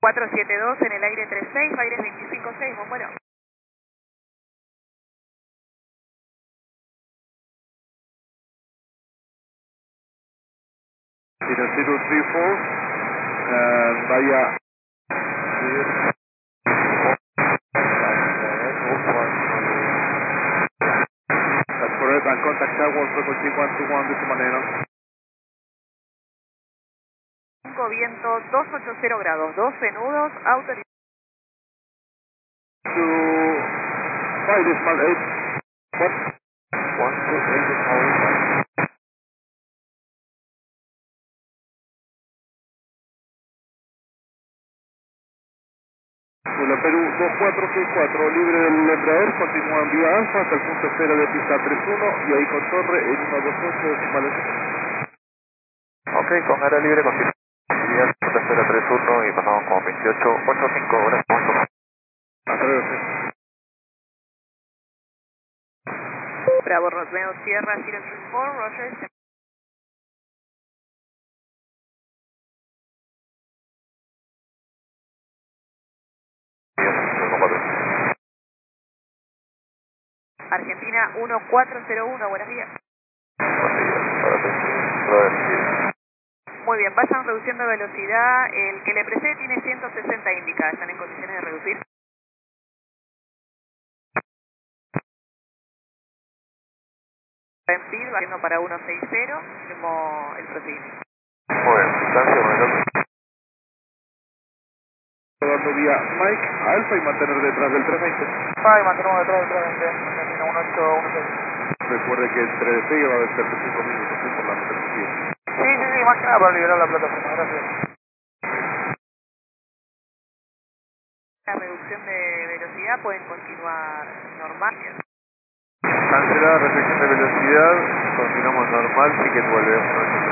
472 en el aire 36, aire 256, bueno. Zero 034, vaya. That's correct, and contact Tower frequency 121 decimal 9. Viento 280 grados, 12 nudos, autorización. To 5 decimal 8. 1 to 8 decimal 8. Hola Perú 2464, libre del Embraer, continúa en vía alfa hasta el punto cero de pista 31 y ahí con torre en 128 decimales. Ok, con área libre continúa en vía punto 031 y pasamos con 2885 horas. Hasta luego. Bravo Romeo Sierra 034, Roger. Argentina 1401, buenos días. Muy bien, vayan reduciendo velocidad. El que le precede tiene 160 indicadas. ¿Están en condiciones de reducir? En feed, bajando para 160, hacemos el procedimiento. Muy bien, distancia, bueno. Dando vía Mike alfa y mantener detrás del 320. Ay, mantenemos detrás del 320, Argentina 1816. Recuerde que entre despegue va a haber 35 minutos por la metodología. Sí, más que nada para liberar la plataforma, gracias. La reducción de velocidad pueden continuar normal. Cancelada restricción de velocidad, continuamos normal, sí que volvemos.